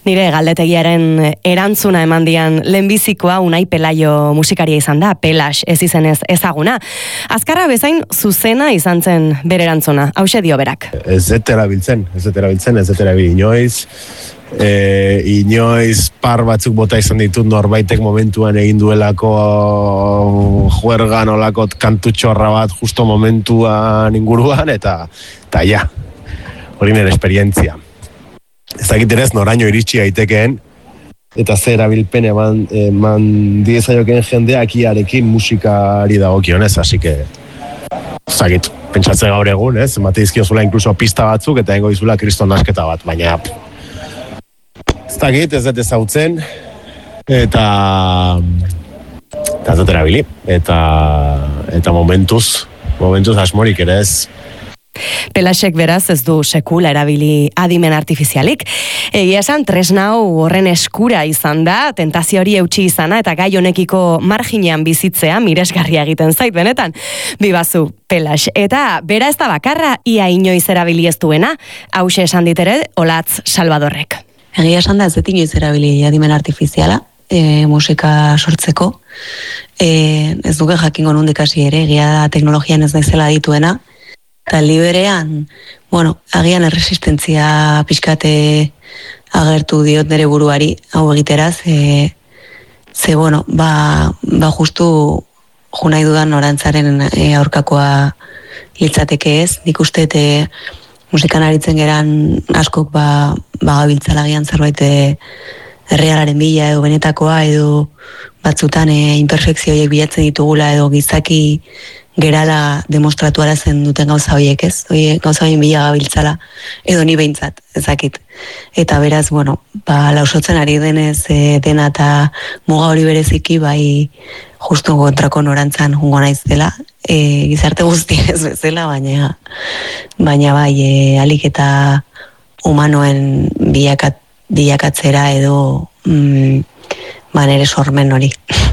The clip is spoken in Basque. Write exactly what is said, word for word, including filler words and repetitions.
Nire galdetegiaren erantzuna eman dian lehenbizikoa Unai Pelaio musikaria izan da, Pelas ez izenez ezaguna. Azkarra bezain zuzena izan zen bere erantzuna, hauxe dio berak. Ez dut erabiltzen, ez dut erabiltzen, ez dut erabil inoiz. E, inoiz par batzuk bota izan ditut norbaitek momentuan egin duelako juergan olako kantutxorra bat justo momentuan inguruan, eta, eta ja, hori nire esperientzia. Ez dakit ere ez noraino iritsi aitekeen, eta ze erabilpen eman, eman diezaiokeen jendeak iarekin musikari dagokionez, hasi que ez dakit, pentsatzen gaur egun, ez, emate dizkiozula inkluso pista batzuk, eta hengo dizula kriston nasketa bat, baina ez dakit, ez dut ezautzen, eta eta ez dut erabili, eta eta momentuz, momentuz asmorik ere ez. Pelasek beraz ez du sekula erabili adimen artifizialik. Egia esan tresna hau horren eskura izan da, tentazio hori eutsi izana eta gai honekiko marginean bizitzea miresgarria egiten zait benetan. Bibazu, Pelas. Eta bera ez da bakarra ia inoiz erabili ez duena, hause esan ditere Olatz Salvadorrek. Egia esan da ez dut inoiz erabili adimen artifiziala, e, musika sortzeko. E, ez duke jakingo nondik hasi ere, egia da teknologian ez naizela dituena. Eta liberean, bueno, agian erresistentzia pixkate agertu diot nire buruari, hau egiteraz, e, ze, bueno, ba, ba justu jo nahi dudan norantzaren e, aurkakoa litzateke ez, nik uste e, musikan aritzen geran askok ba, ba gabiltzalagian zerbait e, errealaren bila edo benetakoa edo batzutan e, imperfekzioiek bilatzen ditugula edo gizaki gerala demostratu arazen duten gauza horiek, ez? Oie, gauza horien bila gabiltzala, edo ni behintzat, ezakit. Eta beraz, bueno, ba, lausotzen ari denez e, dena eta muga hori bereziki, bai, justu kontrako norantzan jungo naiz dela, e, gizarte guztiez bezala, baina, baina bai, e, alik eta humanoen bilakat, bilakatzera edo mm, ba, nere sormen hori.